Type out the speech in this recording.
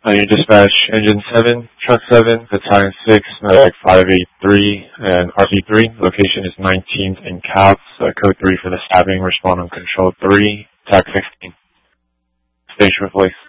On your dispatch, Engine 7, Truck 7, Battalion 6, Medic 583, and RC3. Location is 19th and Caps. Code 3 for the stabbing. Respond on Control 3. TAC 15. Station with voice.